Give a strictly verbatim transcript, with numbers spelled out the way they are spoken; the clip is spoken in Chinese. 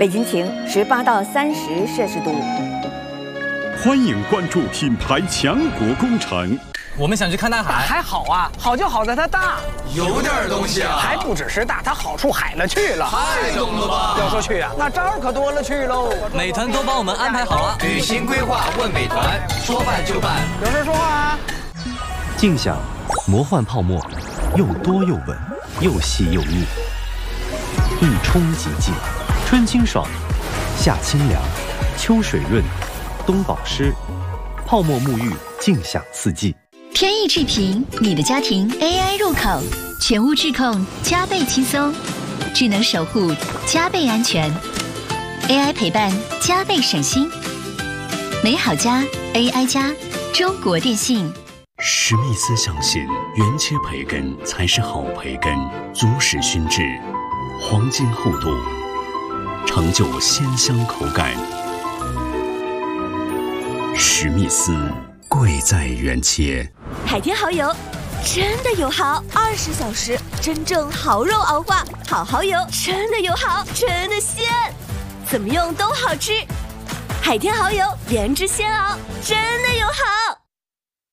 北京晴十八到三十摄氏度。 欢迎关注品牌强国工程。 我们想去看大海， 还好啊，好就好在它大， 有点东西啊， 还不只是大，它好处海了去了， 太懂了吧？ 要说去啊，那招儿可多了去喽。 美团都帮我们安排好了， 旅行规划问美团，说办就办。 有事说话啊。 静享魔幻泡沫，又多又稳，又细又密，一冲即净，春清爽，夏清凉，秋水润，冬保湿，泡沫沐浴，静享四季。 天翼智频，你的家庭 A I 入口，全屋智控加倍轻松，智能守护加倍安全 ，A I 陪伴加倍省心。美好家 A I 家，中国电信。 史密斯相信，原切培根才是好培根，足使熏制，黄金厚度，成就鲜香口感。史密斯，贵在原切。 海天蚝油真的有好，二十小时真正蚝肉熬化，好蚝油真的有好，真的鲜，怎么用都好吃。海天蚝油原汁鲜熬，真的有好。